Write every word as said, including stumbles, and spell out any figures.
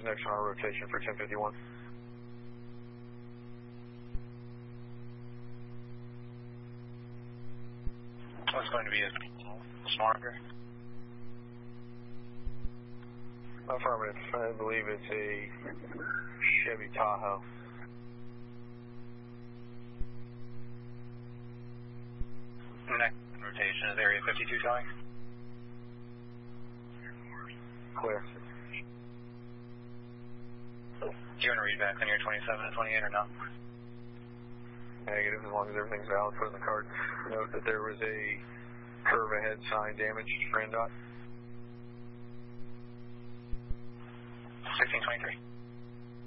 is next on our rotation for ten fifty-one. What's going to be a smarter? Affirmative. I believe it's a Chevy Tahoe. Next rotation is Area fifty-two calling. Clear. Do you want to read back on your twenty-seven and twenty-eight or no? Negative, as long as everything's valid, put in the card. Note that there was a curve ahead sign damaged for N D O T. sixteen twenty-three.